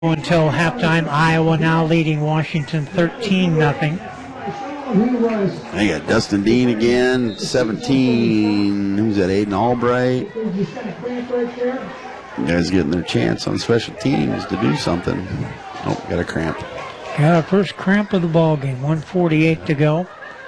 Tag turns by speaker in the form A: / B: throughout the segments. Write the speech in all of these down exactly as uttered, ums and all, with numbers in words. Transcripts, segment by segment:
A: until halftime. Iowa now leading Washington thirteen nothing.
B: I got Dustin Dean again, seventeen. Who's that, Aiden Albright? You guys getting their chance on special teams to do something. Oh, got a cramp.
A: Got our first cramp of the ball game. one forty-eight to go.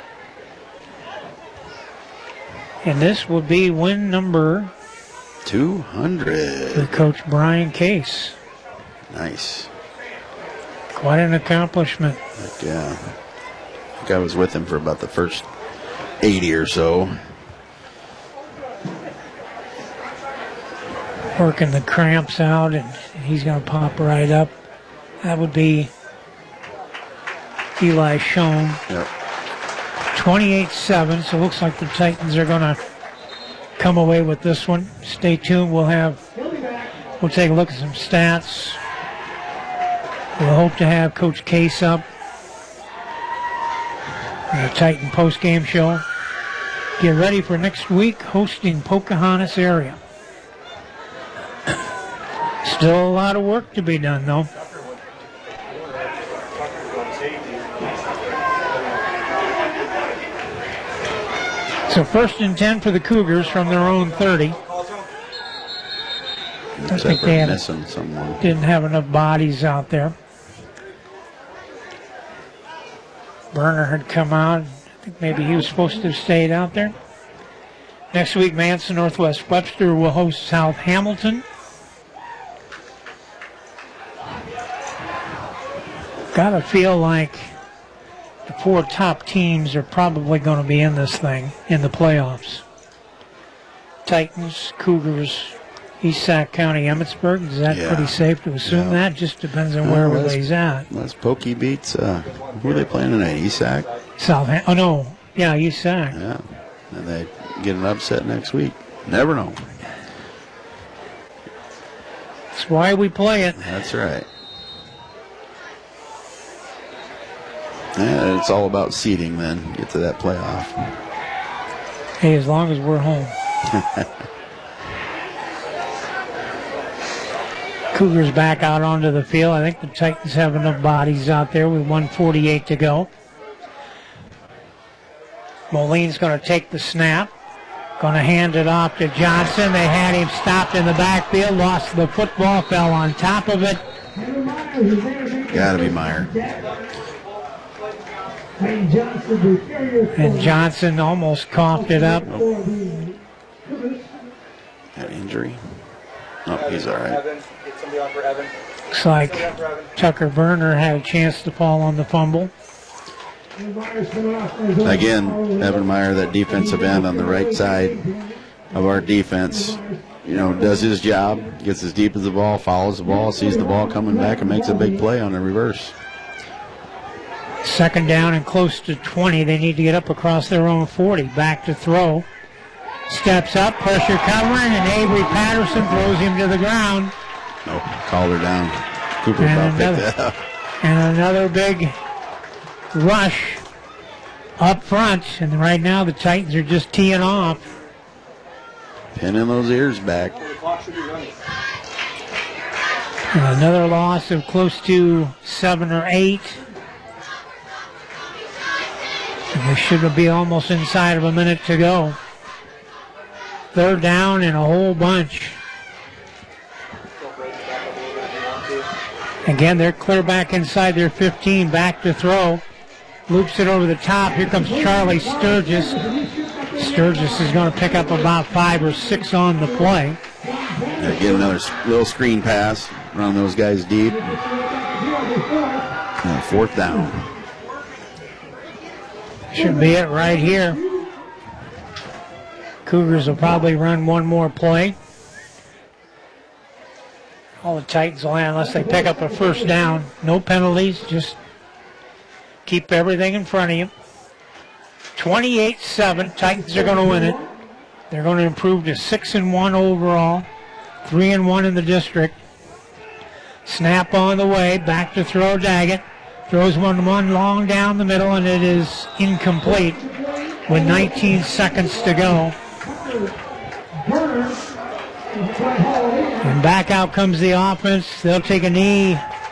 A: And this will be win number
B: two hundred
A: for Coach Brian Case.
B: Nice.
A: Quite an accomplishment.
B: But, yeah. I think I was with him for about the first eighty or so.
A: Working the cramps out, and he's going to pop right up. That would be Eli Schoen.
B: Yep.
A: twenty-eight seven, so it looks like the Titans are going to come away with this one. Stay tuned. We'll have, we'll take a look at some stats. We'll hope to have Coach Case up on the Titan post-game show. Get ready for next week, hosting Pocahontas area. Still a lot of work to be done, though. So first and ten for the Cougars from their own thirty. I think they had, didn't have enough bodies out there. Burner had come out. I think maybe he was supposed to have stayed out there. Next week, Manson Northwest Webster will host South Hamilton. Gotta feel like the four top teams are probably going to be in this thing in the playoffs. Titans, Cougars, East Sac County, Emmitsburg. Is that
B: yeah.
A: pretty safe to assume
B: yeah.
A: that? Just depends on where
B: well,
A: everybody's at.
B: Unless Pokey beats, uh, who are they playing tonight? East Sac?
A: South. Oh, no. Yeah, East Sac.
B: Yeah. And they get an upset next week. Never know.
A: That's why we play it.
B: That's right. Yeah, it's all about seeding then. Get to that playoff.
A: Hey, as long as we're home. Cougars back out onto the field. I think the Titans have enough bodies out there with one forty-eight to go. Moline's going to take the snap. Going to hand it off to Johnson. They had him stopped in the backfield. Lost the football. Fell on top of it.
B: Got to be Meyer.
A: And Johnson almost coughed it up.
B: Oh. That injury? Oh, he's all right.
A: Looks like Tucker Burner had a chance to fall on the fumble.
B: Again, Evan Meyer, that defensive end on the right side of our defense, you know, does his job, gets as deep as the ball, follows the ball, sees the ball coming back, and makes a big play on the reverse.
A: Second down and close to twenty. They need to get up across their own forty. Back to throw. Steps up, pressure covering, and Avery Patterson throws him to the ground.
B: Nope, called her down. Cooper about picked that up.
A: And another big rush up front. And right now the Titans are just teeing off.
B: Pinning those ears back.
A: And another loss of close to seven or eight. And they should be almost inside of a minute to go. Third down and a whole bunch. Again, they're clear back inside their fifteen. Back to throw. Loops it over the top. Here comes Charlie Sturgis. Sturgis is going to pick up about five or six on the play.
B: Yeah, get another little screen pass. Run those guys deep. And fourth down.
A: Should be it right here. Cougars will probably run one more play. All the Titans will land unless they pick up a first down. No penalties, just keep everything in front of you. twenty-eight seven, Titans are going to win it. They're going to improve to six and one overall, three and one in the district. Snap on the way, back to throw Daggett. Throws one one long down the middle, and it is incomplete with nineteen seconds to go. And back out comes the offense. They'll take a knee